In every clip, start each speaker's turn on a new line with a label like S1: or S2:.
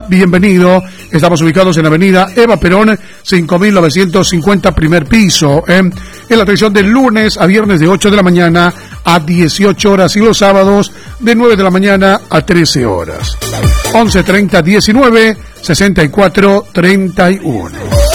S1: bienvenido. Estamos ubicados en la avenida Eva Perón, 5950, primer piso. En la atención de lunes a viernes de 8 de la mañana a 18 horas y los sábados de 9 de la mañana a 13 horas. 11 30 19 64 31.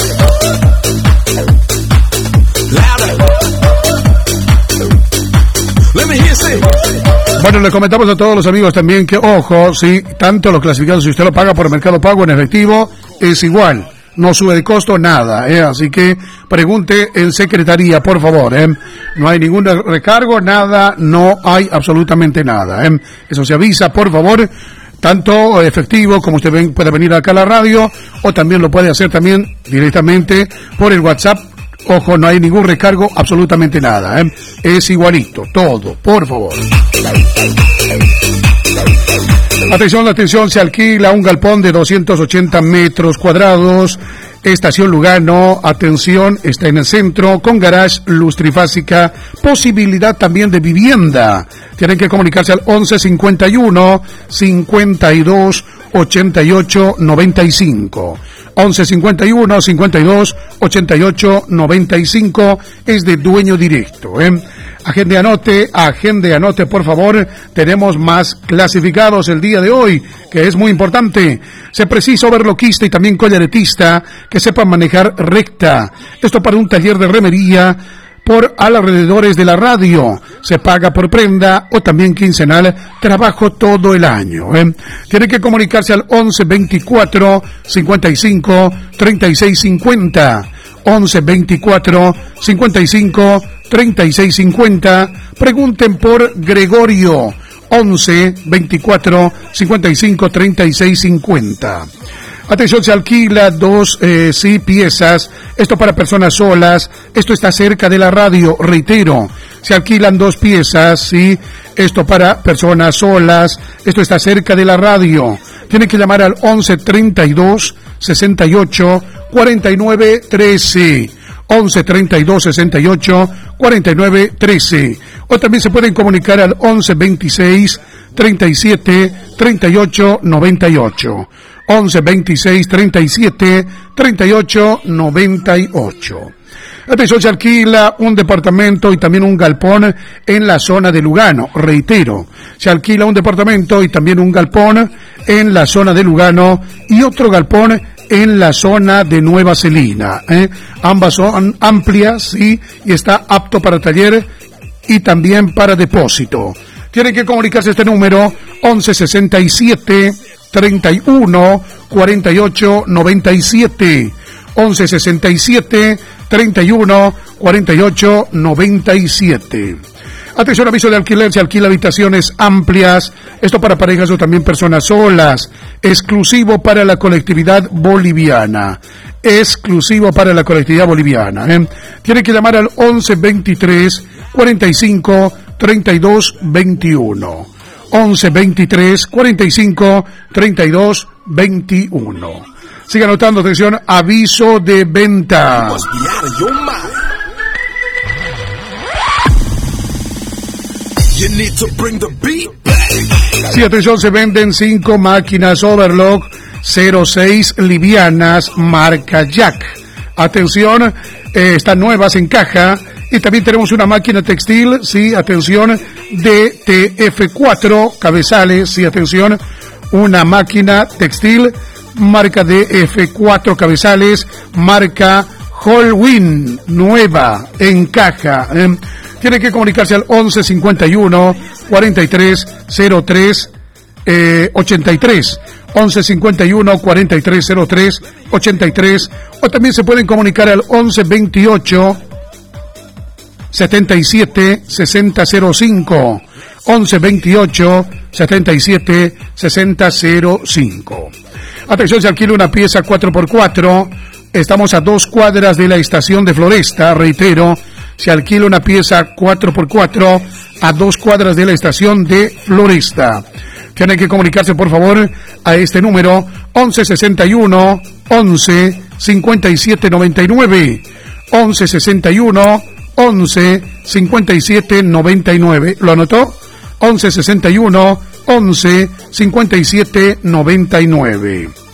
S1: Bueno, le comentamos a todos los amigos también que, ojo, sí, tanto los clasificados, si usted lo paga por Mercado Pago en efectivo, es igual, no sube de costo nada, así que pregunte en secretaría, por favor, no hay ningún recargo, nada, no hay absolutamente nada, eso se avisa, por favor, tanto efectivo como usted puede venir acá a la radio, o también lo puede hacer también directamente por el WhatsApp. Ojo, no hay ningún recargo, absolutamente nada, es igualito, todo, por favor. Atención, se alquila un galpón de 280 metros cuadrados, estación Lugano, atención, está en el centro, con garage, luz trifásica, posibilidad también de vivienda. Tienen que comunicarse al 11 51 52 88 95. 11 51 52 88 95 es de dueño directo. Agende, anote, por favor. Tenemos más clasificados el día de hoy, que es muy importante. Se precisa overloquista y también collaretista que sepan manejar recta. Esto para un taller de remería por alrededores de la radio. Se paga por prenda o también quincenal, trabajo todo el año. Tiene que comunicarse al 11 24 55 36 50. 11 24 55 36 50. Pregunten por Gregorio. 11 24 55 36 50. Atención, se alquila dos piezas, esto para personas solas, esto está cerca de la radio, reitero, se alquilan 2 piezas, sí, esto para personas solas, esto está cerca de la radio, tienen que llamar al 11 32 68 49 13, 11 32 68 49 13, o también se pueden comunicar al 11 26 37 38 98. 11 26 37 38 98. Atención, se alquila un departamento y también un galpón en la zona de Lugano. Reitero, se alquila un departamento y también un galpón en la zona de Lugano y otro galpón en la zona de Nueva Celina. Ambas son amplias, sí, y está apto para taller y también para depósito. Tienen que comunicarse a este número 11 67 31 48 97. 11 67 31 48 97. Atención, aviso de alquiler, se alquila habitaciones amplias, esto para parejas o también personas solas, exclusivo para la colectividad boliviana, Tiene que llamar al 11 23 45 32 21. 11 23 45 32 21. Siga anotando, atención, aviso de venta. Sí, atención, se venden 5 máquinas Overlock 06 livianas marca Jack. Atención, están nuevas en caja. Y también tenemos una máquina textil, sí, atención, de TF4 cabezales, sí, atención, una máquina textil, marca DF4 cabezales, marca Holwin, nueva, en caja. Tiene que comunicarse al 11 51 43 03 83. 11 51 43 03 83. O también se pueden comunicar al 11 28 77 60 05. 11 28 77 60 05. Atención, se alquila una pieza 4x4. Estamos a 2 cuadras de la estación de Floresta. Reitero, se alquila una pieza 4x4 a 2 cuadras de la estación de Floresta. Tienen que comunicarse, por favor, a este número 11 61 11 57 99. 11 61 11 57 99. ¿Lo anotó? 11 61 11 57 99.